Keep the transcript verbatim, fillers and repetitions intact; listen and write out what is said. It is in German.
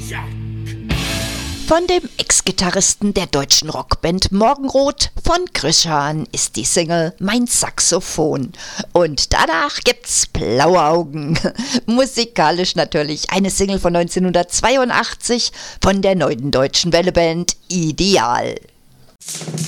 Von dem Ex-Gitarristen der deutschen Rockband Morgenrot von Krishan ist die Single Mein Saxophon. Und danach gibt's Blaue Augen. Musikalisch natürlich eine Single von neunzehnhundertzweiundachtzig von der neuen deutschen Welleband Ideal.